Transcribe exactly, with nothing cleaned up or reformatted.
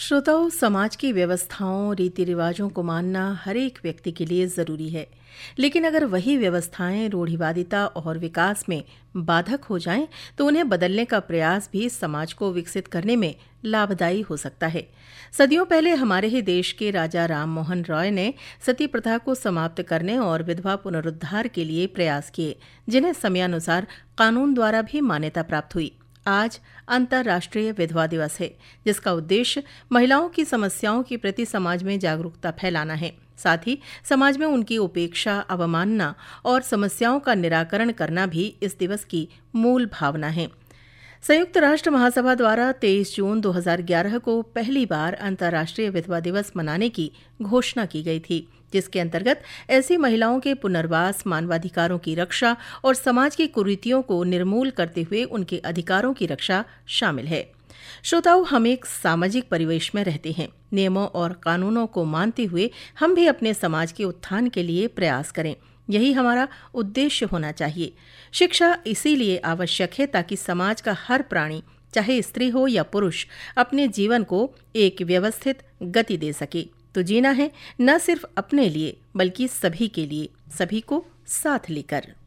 श्रोताओं, समाज की व्यवस्थाओं रीति रिवाजों को मानना हर एक व्यक्ति के लिए जरूरी है। लेकिन अगर वही व्यवस्थाएं रूढ़िवादिता और विकास में बाधक हो जाएं, तो उन्हें बदलने का प्रयास भी समाज को विकसित करने में लाभदायी हो सकता है। सदियों पहले हमारे ही देश के राजा राम मोहन रॉय ने सती प्रथा को समाप्त करने और विधवा पुनरुद्धार के लिए प्रयास किए, जिन्हें समयानुसार कानून द्वारा भी मान्यता प्राप्त हुई। आज अंतर्राष्ट्रीय विधवा दिवस है, जिसका उद्देश्य महिलाओं की समस्याओं के प्रति समाज में जागरूकता फैलाना है। साथ ही समाज में उनकी उपेक्षा, अवमानना और समस्याओं का निराकरण करना भी इस दिवस की मूल भावना है। संयुक्त राष्ट्र महासभा द्वारा तेईस जून दो हज़ार ग्यारह को पहली बार अंतर्राष्ट्रीय विधवा दिवस मनाने की घोषणा की गई थी, जिसके अंतर्गत ऐसी महिलाओं के पुनर्वास, मानवाधिकारों की रक्षा और समाज की कुरीतियों को निर्मूल करते हुए उनके अधिकारों की रक्षा शामिल है। श्रोताओं, हम एक सामाजिक परिवेश में रहते हैं। नियमों और कानूनों को मानते हुए हम भी अपने समाज के उत्थान के लिए प्रयास करें, यही हमारा उद्देश्य होना चाहिए। शिक्षा इसीलिए आवश्यक है ताकि समाज का हर प्राणी, चाहे स्त्री हो या पुरुष, अपने जीवन को एक व्यवस्थित गति दे सके। तो जीना है न सिर्फ अपने लिए बल्कि सभी के लिए, सभी को साथ लेकर।